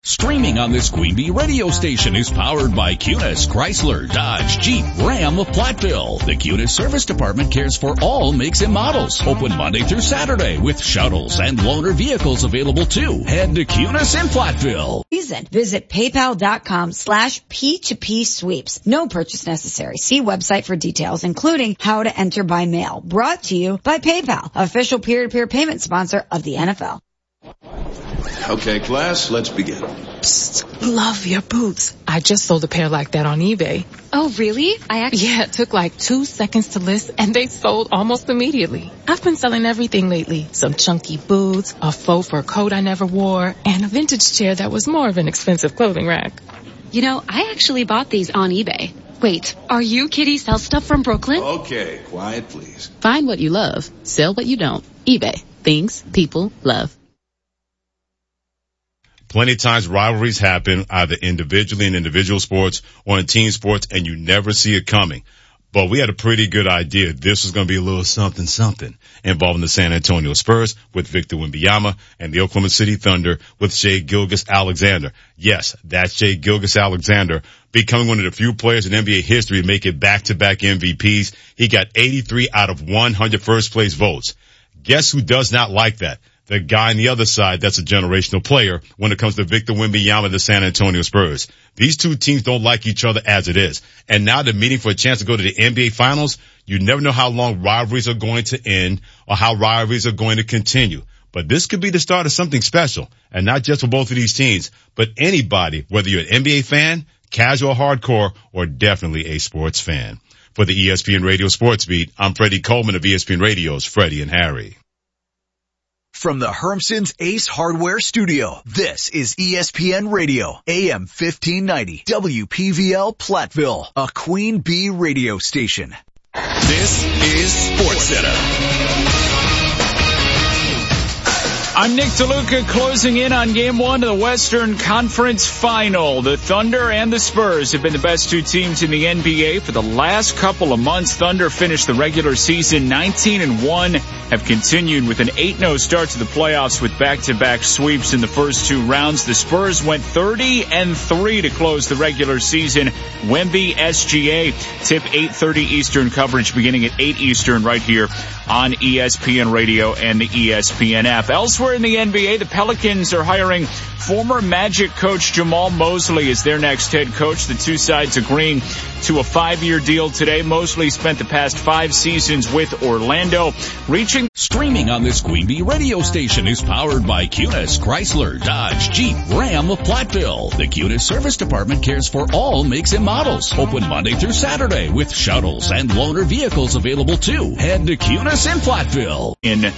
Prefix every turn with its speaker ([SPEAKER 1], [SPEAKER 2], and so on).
[SPEAKER 1] Streaming on this Queen Bee radio station is powered by Cunis, Chrysler, Dodge, Jeep, Ram of Platteville. The Cunis Service Department cares for all makes and models. Open Monday through Saturday with shuttles and loaner vehicles available too. Head to Cunis in Platteville.
[SPEAKER 2] Visit PayPal.com/P2P sweeps. No purchase necessary. See website for details, including how to enter by mail. Brought to you by PayPal, official peer-to-peer payment sponsor of the NFL.
[SPEAKER 3] Okay, class, let's begin.
[SPEAKER 4] Psst, love your boots. I just sold a pair like that on eBay.
[SPEAKER 5] Oh, really?
[SPEAKER 4] Yeah, it took like 2 seconds to list, and they sold almost immediately. I've been selling everything lately. Some chunky boots, a faux fur coat I never wore, and a vintage chair that was more of an expensive clothing rack.
[SPEAKER 5] You know, I actually bought these on eBay. Wait, are you Kitty Sell Stuff from Brooklyn?
[SPEAKER 3] Okay, quiet, please.
[SPEAKER 6] Find what you love. Sell what you don't. eBay. Things people love.
[SPEAKER 7] Plenty of times rivalries happen either individually in individual sports or in team sports, and you never see it coming. But we had a pretty good idea. This was going to be a little something involving the San Antonio Spurs with Victor Wembanyama and the Oklahoma City Thunder with Shai Gilgeous-Alexander. Yes, that's Shai Gilgeous-Alexander becoming one of the few players in NBA history to make it back-to-back MVPs. He got 83 out of 100 first-place votes. Guess who does not like that? The guy on the other side that's a generational player when it comes to Victor Wembanyama and the San Antonio Spurs. These two teams don't like each other as it is. And now they're meeting for a chance to go to the NBA Finals. You never know how long rivalries are going to end or how rivalries are going to continue. But this could be the start of something special. And not just for both of these teams, but anybody, whether you're an NBA fan, casual, hardcore, or definitely a sports fan. For the ESPN Radio Sports Beat, I'm Freddie Coleman of ESPN Radio's Freddie and Harry.
[SPEAKER 8] From the Hermson's Ace Hardware Studio, this is ESPN Radio, AM 1590, WPVL Platteville, a Queen Bee radio station.
[SPEAKER 1] This is SportsCenter.
[SPEAKER 9] I'm Nick DeLuca, closing in on Game 1 of the Western Conference Final. The Thunder and the Spurs have been the best two teams in the NBA for the last couple of months. Thunder finished the regular season 19-1, have continued with an 8-0 start to the playoffs with back-to-back sweeps in the first two rounds. The Spurs went 30-3 to close the regular season. Wemby SGA, tip 8:30 Eastern coverage beginning at 8 Eastern right here on ESPN Radio and the ESPN app. Elsewhere in the NBA, the Pelicans are hiring former Magic coach Jamal Mosley as their next head coach. The two sides agreeing to a 5-year deal today. Mosley spent the past 5 seasons with Orlando, reaching.
[SPEAKER 1] Streaming on this Queen Bee radio station is powered by Cunis, Chrysler, Dodge, Jeep, Ram of Platteville. The Cunis Service Department cares for all makes and models. Open Monday through Saturday with shuttles and loaner vehicles available too. Head to Cunis in Platteville.